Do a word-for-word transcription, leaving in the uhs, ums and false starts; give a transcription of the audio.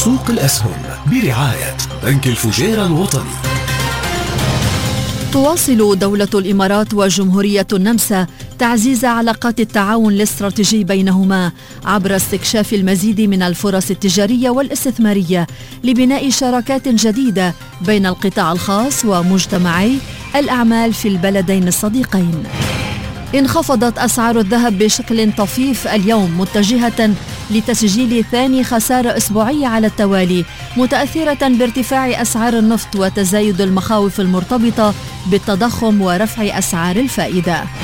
سوق الأسهم برعاية بنك الفجيرة الوطني. تواصل دولة الإمارات وجمهورية النمسا تعزيز علاقات التعاون الاستراتيجي بينهما عبر استكشاف المزيد من الفرص التجارية والاستثمارية لبناء شراكات جديدة بين القطاع الخاص ومجتمعي الأعمال في البلدين الصديقين. انخفضت أسعار الذهب بشكل طفيف اليوم متجهة لتسجيل ثاني خسارة أسبوعية على التوالي، متأثرة بارتفاع أسعار النفط وتزايد المخاوف المرتبطة بالتضخم ورفع أسعار الفائدة.